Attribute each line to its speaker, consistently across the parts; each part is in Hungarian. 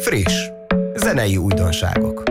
Speaker 1: Friss, zenei újdonságok.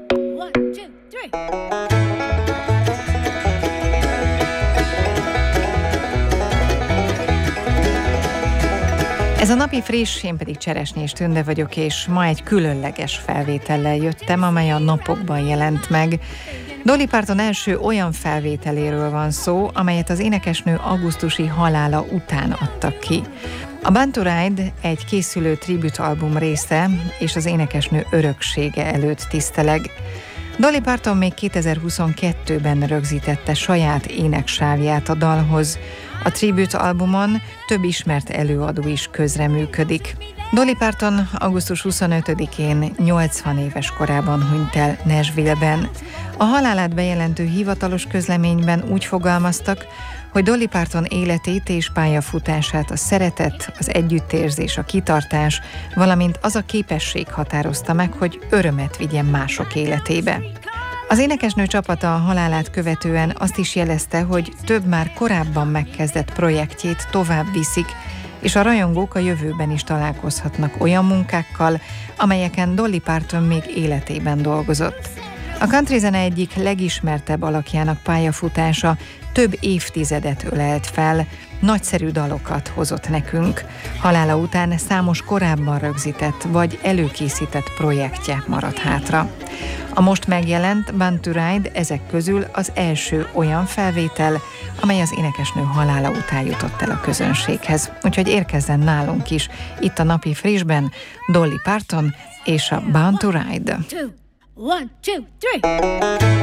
Speaker 2: Ez a napi friss, én pedig Cseresnyés Tünde vagyok, és ma egy különleges felvétellel jöttem, amely a napokban jelent meg. Dolly Parton első olyan felvételéről van szó, amelyet az énekesnő augusztusi halála után adtak ki. A Born to Ride egy készülő tribute-album része, és az énekesnő öröksége előtt tiszteleg. Dolly Parton még 2022-ben rögzítette saját éneksávját a dalhoz. A tribute-albumon több ismert előadó is közreműködik. Dolly Parton augusztus 25-én 80 éves korában hunyt el Nashville-ben. A halálát bejelentő hivatalos közleményben úgy fogalmaztak, hogy Dolly Parton életét és pályafutását a szeretet, az együttérzés, a kitartás, valamint az a képesség határozta meg, hogy örömet vigyen mások életébe. Az énekesnő csapata a halálát követően azt is jelezte, hogy több már korábban megkezdett projektjét tovább viszik, és a rajongók a jövőben is találkozhatnak olyan munkákkal, amelyeken Dolly Parton még életében dolgozott. A country zene egyik legismertebb alakjának pályafutása több évtizedet ölelt fel, nagyszerű dalokat hozott nekünk. Halála után számos korábban rögzített vagy előkészített projektje maradt hátra. A most megjelent Born to Ride ezek közül az első olyan felvétel, amely az énekesnő halála után jutott el a közönséghez. Úgyhogy érkezzen nálunk is itt a napi frissben Dolly Parton és a Born to Ride.
Speaker 3: 1, 2, 3